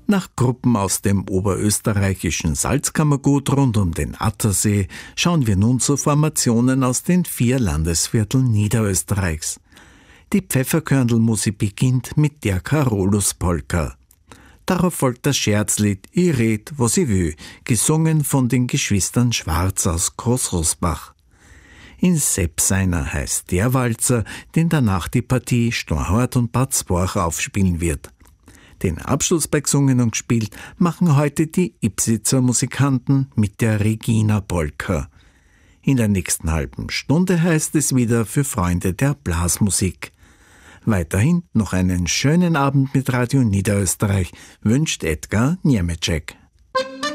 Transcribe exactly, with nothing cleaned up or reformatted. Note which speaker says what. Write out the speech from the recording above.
Speaker 1: Nach Gruppen aus dem oberösterreichischen Salzkammergut rund um den Attersee schauen wir nun zu Formationen aus den vier Landesvierteln Niederösterreichs. Die Pfefferkörnlmusik beginnt mit der Carolus-Polka. Darauf folgt das Scherzlied I red, was ich will, gesungen von den Geschwistern Schwarz aus Großrosbach. In Seppseiner heißt der Walzer, den danach die Partie Storhort und Bad Sporch aufspielen wird. Den Abschluss bei gesungen und gespielt machen heute die Ipsitzer Musikanten mit der Regina Polka. In der nächsten halben Stunde heißt es wieder für Freunde der Blasmusik. Weiterhin noch einen schönen Abend mit Radio Niederösterreich wünscht Edgar Niemetschek.